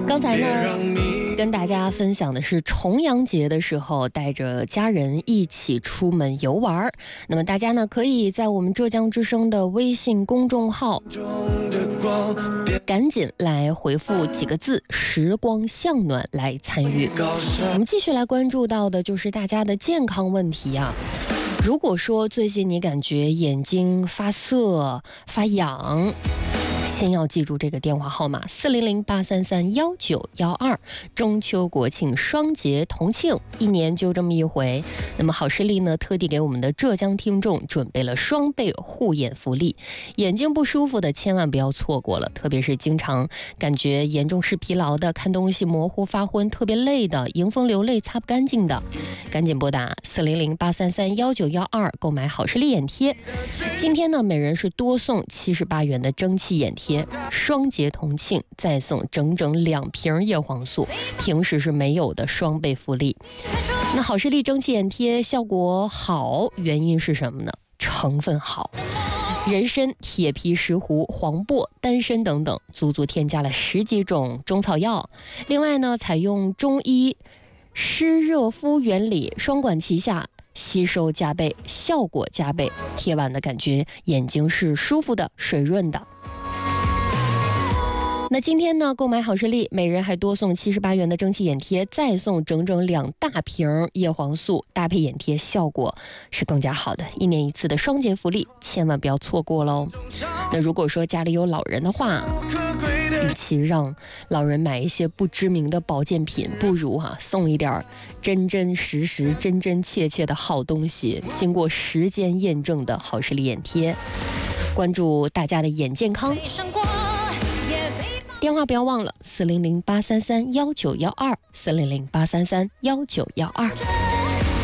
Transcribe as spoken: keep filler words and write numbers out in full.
刚才呢，跟大家分享的是重阳节的时候带着家人一起出门游玩。那么大家呢，可以在我们浙江之声的微信公众号赶紧来回复几个字时光向暖来参与。我们继续来关注到的就是大家的健康问题啊。如果说最近你感觉眼睛发涩发痒，先要记住这个电话号码四零零八三三幺九幺二。中秋国庆双节同庆，一年就这么一回。那么好视力呢，特地给我们的浙江听众准备了双倍护眼福利，眼睛不舒服的千万不要错过了，特别是经常感觉严重视疲劳的，看东西模糊发昏，特别累的，迎风流泪擦不干净的，赶紧拨打四零零八三三幺九幺二购买好视力眼贴。今天呢，每人是多送七十八元的蒸汽眼贴，双节同庆再送整整两瓶叶黄素，平时是没有的双倍福利。那好视力蒸汽眼贴效果好，原因是什么呢？成分好，人参、铁皮石斛、黄柏、丹参等等，足足添加了十几种中草药。另外呢，采用中医湿热敷原理，双管齐下，吸收加倍，效果加倍，贴完的感觉眼睛是舒服的、水润的。那今天呢，购买好视力，每人还多送七十八元的蒸汽眼贴，再送整整两大瓶叶黄素，搭配眼贴效果是更加好的，一年一次的双节福利，千万不要错过喽。那如果说家里有老人的话，与其让老人买一些不知名的保健品，不如啊送一点真真实实、真真切切的好东西，经过时间验证的好视力眼贴。关注大家的眼健康。电话不要忘了四零零八三三幺九幺二四零零八三三幺九幺二。